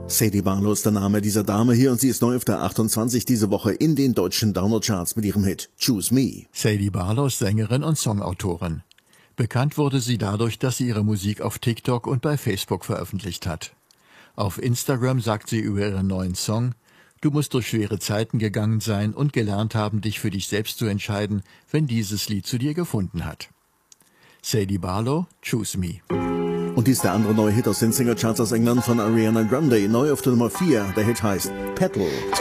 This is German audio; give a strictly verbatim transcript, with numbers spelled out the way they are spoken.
Sadie Barlow ist der Name dieser Dame hier und sie ist neu auf der achtundzwanzig diese Woche in den deutschen Downer-Charts mit ihrem Hit Choose Me. Sadie Barlow ist Sängerin und Songautorin. Bekannt wurde sie dadurch, dass sie ihre Musik auf TikTok und bei Facebook veröffentlicht hat. Auf Instagram sagt sie über ihren neuen Song: Du musst durch schwere Zeiten gegangen sein und gelernt haben, dich für dich selbst zu entscheiden, wenn dieses Lied zu dir gefunden hat. Sadie Barlow, Choose Me. Und dies ist der andere neue Hit aus den Single-Charts aus England von Ariana Grande, neu auf der Nummer vier. Der Hit heißt Petal.